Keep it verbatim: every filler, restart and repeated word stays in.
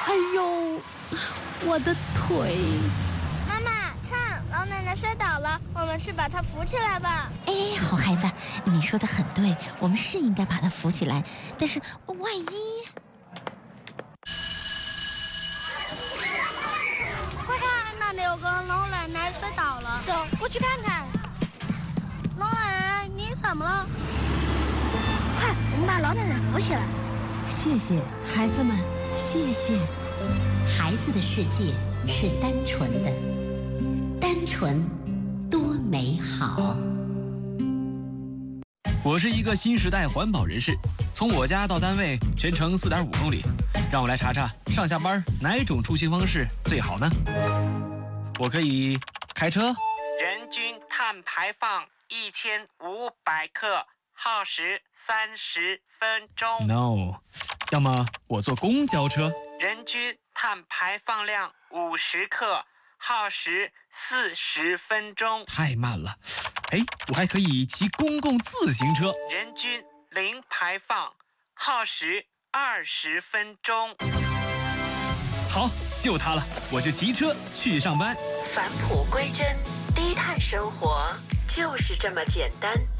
哎呦，我的腿！ 妈妈，看，老奶奶摔倒了，我们去把她扶起来吧。 哎，好孩子，你说的很对，我们是应该把她扶起来，但是万一…… 快看，那里有个老奶奶摔倒了，走过去看看。老奶奶，你怎么了？快，我们把老奶奶扶起来。 谢谢孩子们，谢谢。 孩子的世界是单纯的，单纯多美好。 我是一个新时代环保人士，从我家到单位全程四点五公里，让我来查查上下班哪种出行方式最好呢？我可以开车， 人均碳排放一千五百克，耗时三十分钟。 No， 要么我坐公交车， 人均碳排放量五十克，耗时四十分钟。 太慢了。哎，我还可以骑公共自行车， 人均零排放，耗时二十分钟。 好，就它了，我就骑车去上班。 返璞归真，低碳生活就是这么简单。